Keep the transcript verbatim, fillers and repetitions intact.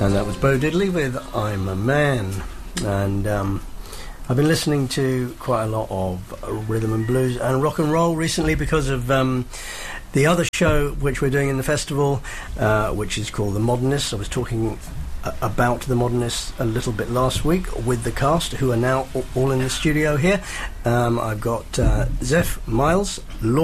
And that was Bo Diddley with I'm a Man. And um, I've been listening to quite a lot of rhythm and blues and rock and roll recently because of um, the other show which we're doing in the festival, uh, which is called The Modernists. I was talking about The Modernists a little bit last week with the cast, who are now all in the studio here. Um, I've got uh, Zeph Miles, Law